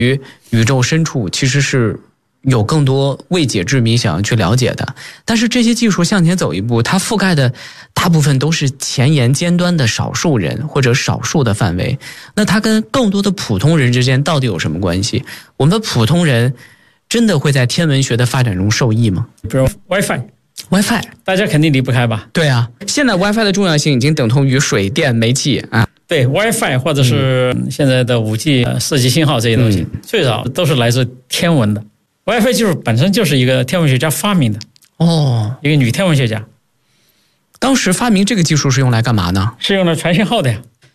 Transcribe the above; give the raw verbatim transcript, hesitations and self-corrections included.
于宇宙深处其实是有更多未解之谜想要去了解的。但是这些技术向前走一步，它覆盖的大部分都是前沿尖端的少数人或者少数的范围，那它跟更多的普通人之间到底有什么关系？我们普通人真的会在天文学的发展中受益吗？ 比如 WiFi WiFi 大家肯定离不开吧？ 对啊，现在 WiFi 的重要性已经等同于水电煤气啊。 对 WiFi 或者是现在的 五 G 四 G 信号这些东西，嗯、最早都是来自天文的。WiFi 技术本身就是一个天文学家发明的哦， 一个女天文学家。 当时发明这个技术是用来干嘛呢？ 是用来传信号的呀。